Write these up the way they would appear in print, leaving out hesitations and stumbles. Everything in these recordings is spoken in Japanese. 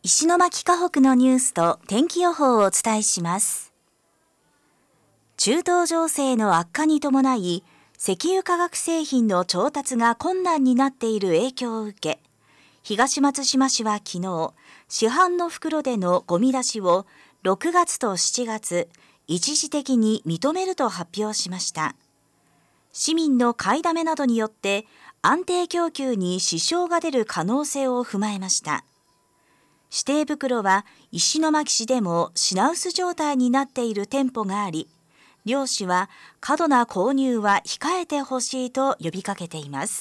石巻河北のニュースと天気予報をお伝えします。中東情勢の悪化に伴い、石油化学製品の調達が困難になっている影響を受け、東松島市は昨日、市販の袋でのゴミ出しを6月と7月、一時的に認めると発表しました。市民の買いだめなどによって安定供給に支障が出る可能性を踏まえました。指定袋は石巻市でも品薄状態になっている店舗があり、漁師は過度な購入は控えてほしいと呼びかけています。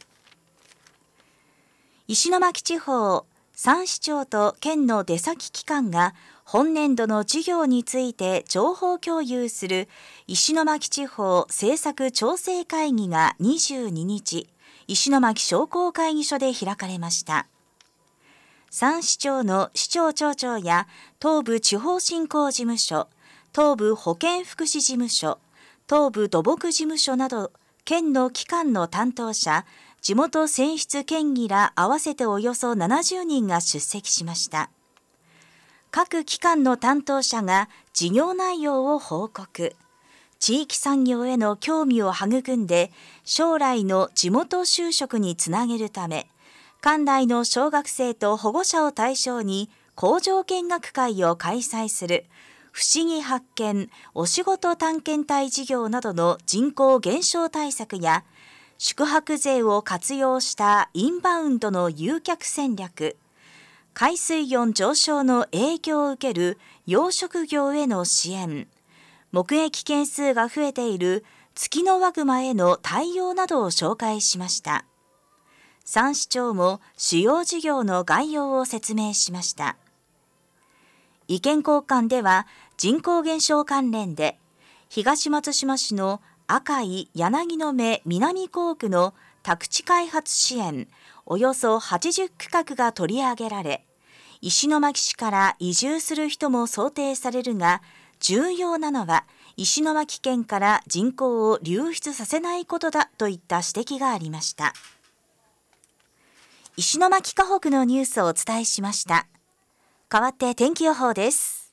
石巻地方3市町と県の出先機関が本年度の事業について情報共有する石巻地方政策調整会議が22日、石巻商工会議所で開かれました。3市町の市長町長や東部地方振興事務所、東部保健福祉事務所、東部土木事務所など県の機関の担当者、地元選出県議ら合わせておよそ70人が出席しました。各機関の担当者が事業内容を報告。地域産業への興味を育んで将来の地元就職につなげるため、管内の小学生と保護者を対象に工場見学会を開催する不思議発見お仕事探検隊事業などの人口減少対策や、宿泊税を活用したインバウンドの誘客戦略、海水温上昇の影響を受ける養殖業への支援、目撃件数が増えているツキノワグマへの対応などを紹介しました。3市町も主要事業の概要を説明しました。意見交換では人口減少関連で、東松島市の赤い柳の目南港区の宅地開発支援およそ80区画が取り上げられ、石巻市から移住する人も想定されるが、重要なのは石巻県から人口を流出させないことだといった指摘がありました。石巻河北のニュースをお伝えしました。代わって天気予報です。